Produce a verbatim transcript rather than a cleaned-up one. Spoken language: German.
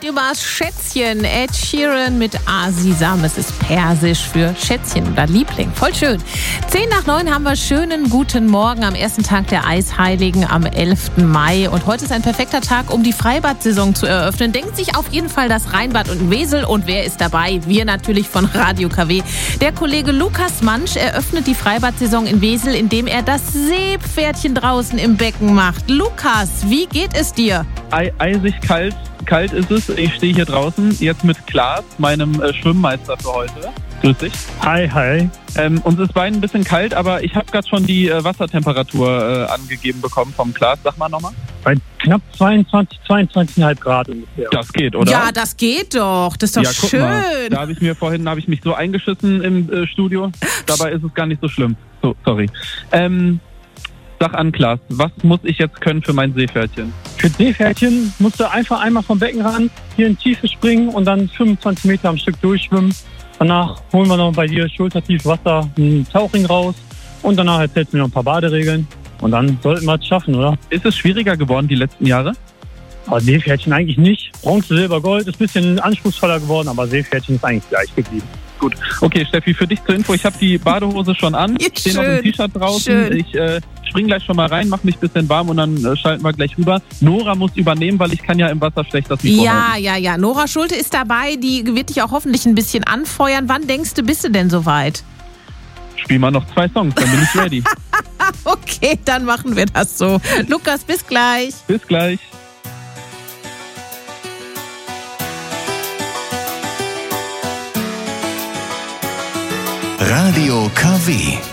heute übers Schätzchen. Ed Sheeran mit Asisam. Es ist persisch für Schätzchen oder Liebling. Voll schön. Zehn nach neun haben wir schönen guten Morgen am ersten Tag der Eisheiligen am elften Mai. Und heute ist ein perfekter Tag, um die Freibad-Saison zu eröffnen. Denkt sich auf jeden Fall das Rheinbad und Wesel. Und wer ist dabei? Wir natürlich von Radio K W. Der Kollege Lukas Mansch eröffnet die Freibad-Saison in Wesel, indem er das Seepferdchen draußen im Becken macht. Lukas, wie geht es dir? Ei- eisig kalt, kalt ist es. Ich stehe hier draußen jetzt mit Klaas, meinem äh, Schwimmmeister für heute. Grüß dich. Hi, hi. Ähm, uns ist beiden ein bisschen kalt, aber ich habe gerade schon die äh, Wassertemperatur äh, angegeben bekommen vom Klaas. Sag mal nochmal. Bei knapp zweiundzwanzig, zweiundzwanzig Komma fünf Grad ungefähr. Das geht, oder? Ja, das geht doch. Das ist doch ja, guck schön. Mal. Da habe ich mir vorhin habe ich mich so eingeschissen im äh, Studio. Dabei ist es gar nicht so schlimm. So, sorry. Ähm, sag an, Klaas, was muss ich jetzt können für mein Seepferdchen? Für Seepferdchen musst du einfach einmal vom Beckenrand hier in Tiefe springen und dann fünfundzwanzig Meter am Stück durchschwimmen. Danach holen wir noch bei dir schultertief Wasser, einen Tauchring raus und danach erzählst du mir noch ein paar Baderegeln. Und dann sollten wir es schaffen, oder? Ist es schwieriger geworden die letzten Jahre? Aber Seepferdchen eigentlich nicht. Bronze, Silber, Gold ist ein bisschen anspruchsvoller geworden, aber Seepferdchen ist eigentlich gleich geblieben. Gut. Okay, Steffi, für dich zur Info, ich habe die Badehose schon an. Ja, Stehe noch im schön. T-Shirt draußen. Schön. Ich äh, spring gleich schon mal rein, mach mich ein bisschen warm und dann äh, schalten wir gleich rüber. Nora muss übernehmen, weil ich kann ja im Wasser schlecht das Mikro Ja, halten. ja, ja. Nora Schulte ist dabei. Die wird dich auch hoffentlich ein bisschen anfeuern. Wann denkst du, bist du denn soweit? Spiel mal noch zwei Songs, dann bin ich ready. Okay, dann machen wir das so. Lukas, bis gleich. Bis gleich. Radio K W